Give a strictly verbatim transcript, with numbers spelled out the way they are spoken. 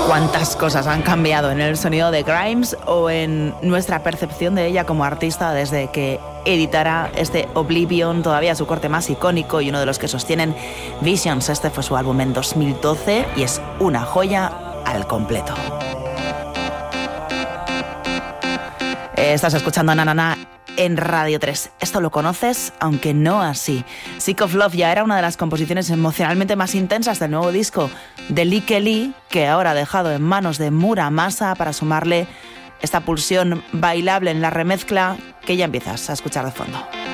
cuántas cosas han cambiado en el sonido de Grimes o en nuestra percepción de ella como artista desde que editara este Oblivion, todavía su corte más icónico y uno de los que sostienen Visions. Este fue su álbum en dos mil doce y es una joya al completo. Estás escuchando a Na Na Na en Radio tres. Esto lo conoces, aunque no así. Sick of Love ya era una de las composiciones emocionalmente más intensas del nuevo disco de Lee Kelly, que ahora ha dejado en manos de Muramasa para sumarle esta pulsión bailable en la remezcla que ya empiezas a escuchar de fondo.